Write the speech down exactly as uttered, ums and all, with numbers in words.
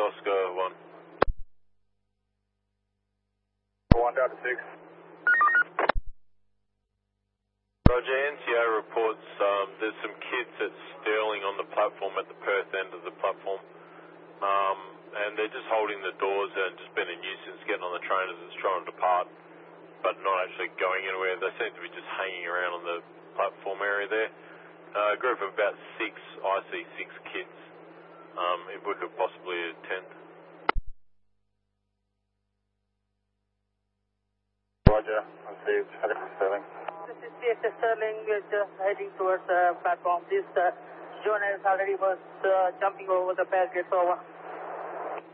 Oscar one. one down to six. Roger, N C O reports um, there's some kids at Stirling on the platform at the Perth end of the platform. Um, and they're just holding the doors and just being a nuisance, getting on the train as it's trying to depart, but not actually going anywhere. They seem to be just hanging around on the platform area there. Uh, a group of about six, I see six kids, um, if we could possibly attend. Roger, I see it's heading to Stirling. This is C S S Stirling, uh, just heading towards the uh, platform. This uh, Jonas already was uh, jumping over the barricades over.